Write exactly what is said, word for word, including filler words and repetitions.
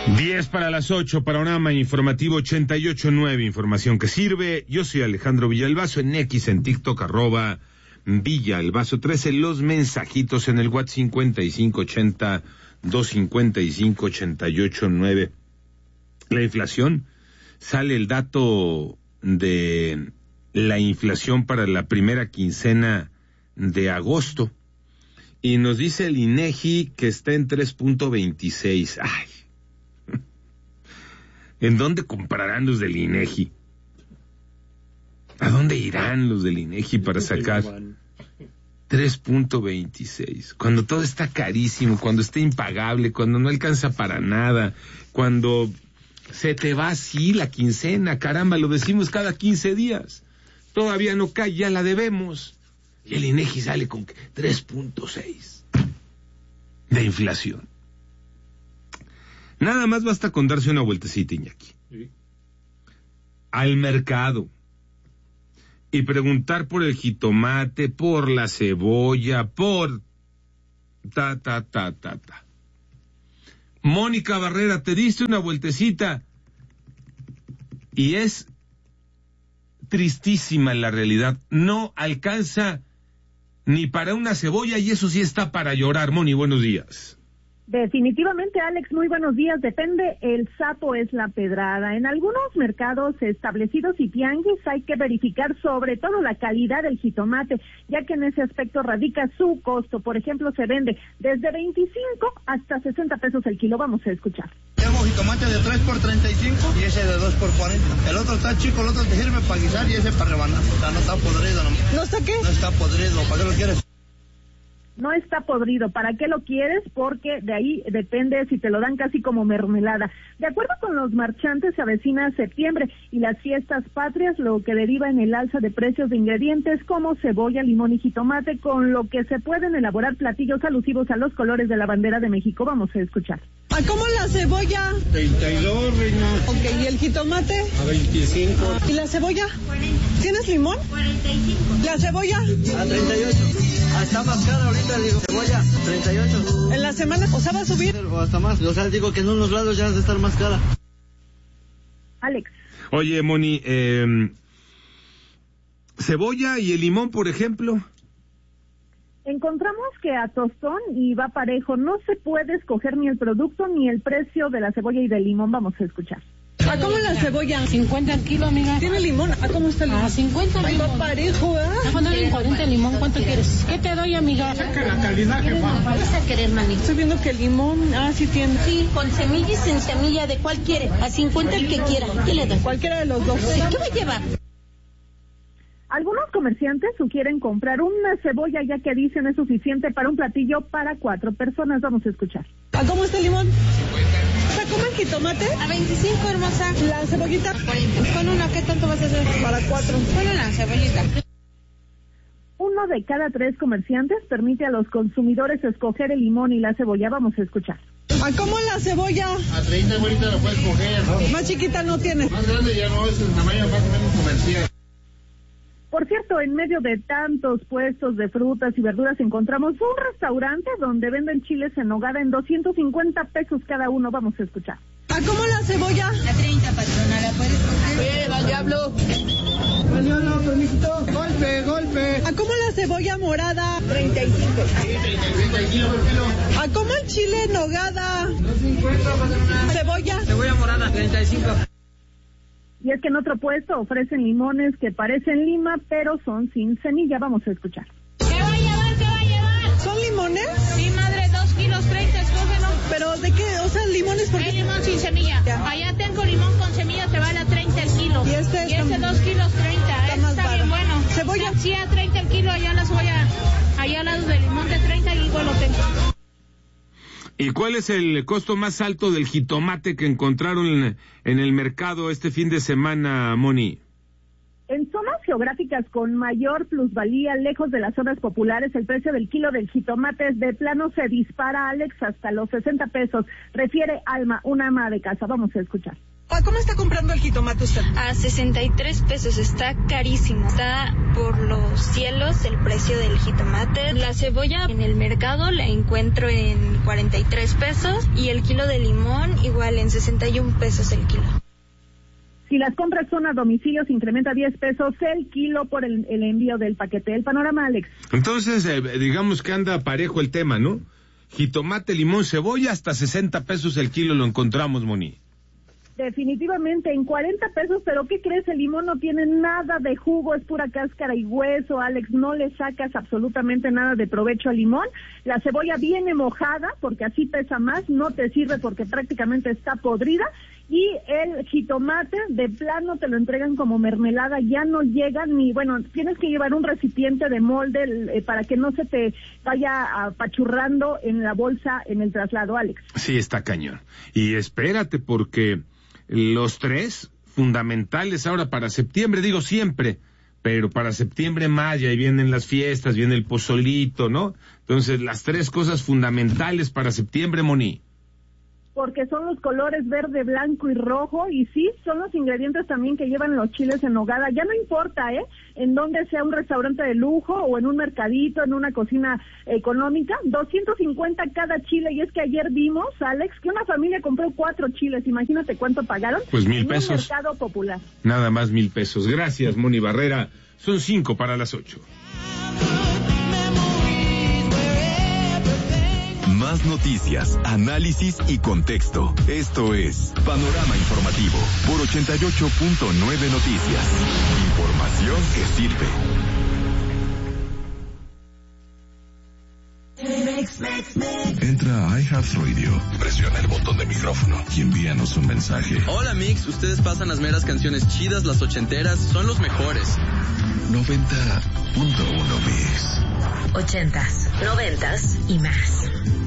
diez para las ocho, Panorama Informativo ochenta y ocho punto nueve, información que sirve. Yo soy Alejandro Villalbazo, en X, en TikTok, arroba Villalbazo trece, los mensajitos en el WhatsApp cincuenta y cinco ochenta, doscientos cincuenta y cinco, ochenta y ocho nueve. La inflación, sale el dato de la inflación para la primera quincena de agosto, y nos dice el INEGI que está en tres punto veintiséis. Ay, ¿en dónde comprarán los del INEGI? ¿A dónde irán los del INEGI para sacar tres punto veintiséis? Cuando todo está carísimo, cuando está impagable, cuando no alcanza para nada, cuando se te va así la quincena, caramba, lo decimos cada quince días. Todavía no cae, ya la debemos. Y el INEGI sale con tres punto seis de inflación. Nada más basta con darse una vueltecita, Iñaki, sí, al mercado y preguntar por el jitomate, por la cebolla, por ta, ta, ta, ta, ta. Mónica Barrera, te diste una vueltecita y es tristísima la realidad. No alcanza ni para una cebolla, y eso sí está para llorar. Moni, buenos días. Definitivamente, Alex, muy buenos días. Depende, el sapo es la pedrada. En algunos mercados establecidos y tianguis hay que verificar sobre todo la calidad del jitomate, ya que en ese aspecto radica su costo. Por ejemplo, se vende desde veinticinco hasta sesenta pesos el kilo. Vamos a escuchar. Tenemos jitomate de tres por treinta y cinco y ese de dos por cuarenta. El otro está chico, el otro te sirve para guisar y ese para rebanar. O sea, no está podrido. No, ¿No está qué? No está podrido. ¿Para qué lo quieres? No está podrido. ¿Para qué lo quieres? Porque de ahí depende si te lo dan casi como mermelada. De acuerdo con los marchantes, se avecina septiembre y las fiestas patrias, lo que deriva en el alza de precios de ingredientes como cebolla, limón y jitomate, con lo que se pueden elaborar platillos alusivos a los colores de la bandera de México. Vamos a escuchar. ¿A cómo la cebolla? treinta y dos, reina. Ok, ¿y el jitomate? A veinticinco. ¿Y la cebolla? cuarenta. ¿Tienes limón? cuarenta y cinco. ¿La cebolla? A treinta y ocho. Está más cara ahorita, digo, cebolla, treinta y ocho. ¿En la semana? O sea, ¿va a subir? O hasta más. O sea, digo que en unos lados ya has de estar más cara. Alex. Oye, Moni, eh, cebolla y el limón, por ejemplo. Encontramos que a tostón y va parejo, no se puede escoger ni el producto ni el precio de la cebolla y del limón. Vamos a escuchar. ¿A cómo la cebolla? cincuenta el kilo, amiga. ¿Tiene limón? ¿A cómo está el limón? A cincuenta, Ay, amiga. va parejo, ¿eh? Vamos a darle cuarenta el limón. ¿Cuánto quieres? ¿Qué te doy, amiga? Saca la calidad, jefa. Vas a querer, mami. Estoy viendo que el limón, ah, sí tiene. Sí, con semilla y sin semilla. ¿De cuál quiere? A cincuenta el que quiera. ¿Qué le doy? Cualquiera de los dos. Sí, ¿qué va a llevar? Algunos comerciantes sugieren comprar una cebolla, ya que dicen es suficiente para un platillo para cuatro personas. Vamos a escuchar. ¿A cómo está el limón? ¿A cómo el jitomate? A veinticinco, hermosa. ¿La cebollita? cuarenta. Con una, ¿qué tanto vas a hacer? Para cuatro. Con una cebollita. Uno de cada tres comerciantes permite a los consumidores escoger el limón y la cebolla. Vamos a escuchar. ¿A cómo la cebolla? A treinta ahorita lo puedes coger. Más chiquita no tiene. Más grande ya no, es el tamaño más o menos comercial. Por cierto, en medio de tantos puestos de frutas y verduras encontramos un restaurante donde venden chiles en nogada en doscientos cincuenta pesos cada uno. Vamos a escuchar. ¿A cómo la cebolla? A treinta, patrona. ¿La puedes coger? ¡Viva el diablo! Mañana, permisito. Golpe, golpe. ¿A cómo la cebolla morada? treinta y cinco. treinta y cinco por kilo. ¿A cómo el chile en nogada? dos cincuenta, patrona. ¿Cebolla? Cebolla morada, treinta y cinco. Y es que en otro puesto ofrecen limones que parecen lima, pero son sin semilla. Vamos a escuchar. ¿Qué va a llevar? ¿Qué va a llevar? ¿Son limones? Sí, madre, dos kilos treinta, escógelo. ¿Pero de qué? O sea, limones porque... El limón sin semilla. Ya. Allá tengo limón con semilla, te vale a treinta el kilo. Y este y ese está- dos kilos treinta, está ese más está bien barato. bueno. ¿Cebolla? Sí, a treinta el kilo, allá la cebolla, allá al lado del limón de treinta y igual lo tengo. ¿Y cuál es el costo más alto del jitomate que encontraron en, en el mercado este fin de semana, Moni? En zonas geográficas con mayor plusvalía, lejos de las zonas populares, el precio del kilo del jitomate de plano se dispara, Alex, hasta los sesenta pesos. Refiere Alma, una ama de casa. Vamos a escuchar. ¿Cómo está comprando el jitomate usted? A sesenta y tres pesos, está carísimo. Está por los cielos el precio del jitomate. La cebolla en el mercado la encuentro en cuarenta y tres pesos y el kilo de limón igual en sesenta y un pesos el kilo. Si las compras son a domicilio, se incrementa diez pesos el kilo por el, el envío del paquete. El panorama, Alex. Entonces, eh, digamos que anda parejo el tema, ¿no? Jitomate, limón, cebolla, hasta sesenta pesos el kilo lo encontramos, Moni. Definitivamente en cuarenta pesos, pero ¿qué crees? El limón no tiene nada de jugo, es pura cáscara y hueso, Alex, no le sacas absolutamente nada de provecho al limón. La cebolla viene mojada, porque así pesa más, no te sirve porque prácticamente está podrida, y el jitomate de plano te lo entregan como mermelada, ya no llega ni, bueno, tienes que llevar un recipiente de molde eh, para que no se te vaya apachurrando en la bolsa en el traslado, Alex. Sí, está cañón. Y espérate, porque los tres fundamentales ahora para septiembre, digo siempre, pero para septiembre más, y ahí vienen las fiestas, viene el pozolito, ¿no? Entonces, las tres cosas fundamentales para septiembre, Moni. Porque son los colores verde, blanco y rojo, y sí, son los ingredientes también que llevan los chiles en nogada. Ya no importa, ¿eh? En donde sea un restaurante de lujo o en un mercadito, en una cocina económica, doscientos cincuenta cada chile, y es que ayer vimos, Alex, que una familia compró cuatro chiles, imagínate cuánto pagaron. Pues mil en pesos. Un mercado popular. Nada más mil pesos. Gracias, Moni Barrera. Son cinco para las ocho. Más noticias, análisis y contexto. Esto es Panorama Informativo por ochenta y ocho punto nueve Noticias. Información que sirve. Entra a iHeartRadio, presiona el botón de micrófono y envíanos un mensaje. Hola Mix, ustedes pasan las meras canciones chidas, las ochenteras, son los mejores. noventa punto uno Mix. Ochentas, noventas y más.